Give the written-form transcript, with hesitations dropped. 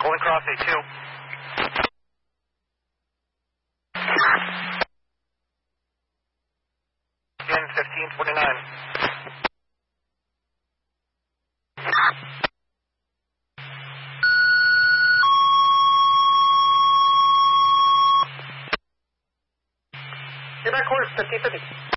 Golden Cross A2. Again, 1529. You're back course, 1550.